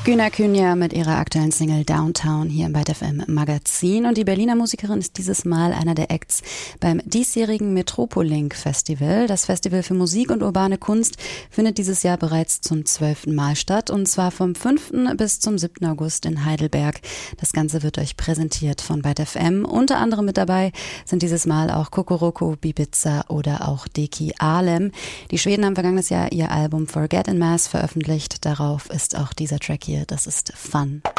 Güner Künja mit ihrer aktuellen Single Downtown hier im Byte FM Magazin. Und die Berliner Musikerin ist dieses Mal einer der Acts beim diesjährigen Metropoliink Festival. Das Festival für Musik und urbane Kunst findet dieses Jahr bereits zum 12. Mal statt, und zwar vom 5. bis zum 7. August in Heidelberg. Das Ganze wird euch präsentiert von Byte FM. Unter anderem mit dabei sind dieses Mal auch Kokoroko, Bibiza oder auch Deki Alem. Die Schweden haben vergangenes Jahr ihr Album Forget in Mass veröffentlicht. Darauf ist auch dieser Track hier. Das ist Fun.